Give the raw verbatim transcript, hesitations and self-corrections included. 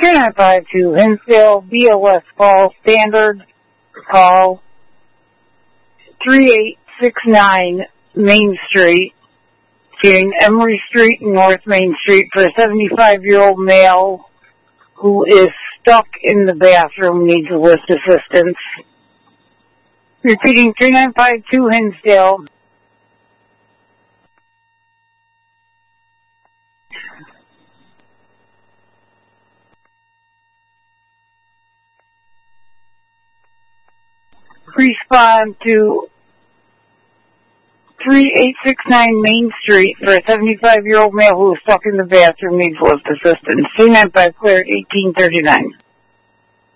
two nine five two Hinsdale, B O S call, standard call, three eight six nine Main Street, between Emory Street and North Main Street for a seventy-five-year-old male who is stuck in the bathroom, needs lift assistance. Repeating, three nine five two Hinsdale. Respond to three eight six nine Main Street for a seventy-five-year-old male who is stuck in the bathroom, needs lift assistance. two nine five cleared, eighteen thirty-nine.